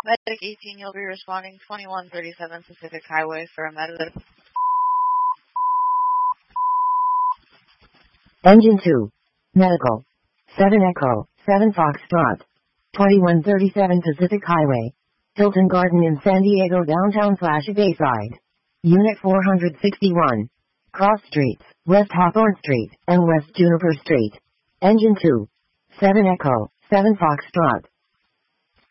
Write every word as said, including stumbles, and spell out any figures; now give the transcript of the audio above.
Medic eighteen, you'll be responding twenty-one thirty-seven Pacific Highway for a medic. Engine two. Medical. seven Echo, seven Foxtrot. twenty-one thirty-seven Pacific Highway. Hilton Garden in San Diego downtown slash Bayside. Unit four sixty-one. Cross Streets, West Hawthorne Street, and West Juniper Street. Engine two. seven Echo, seven Foxtrot.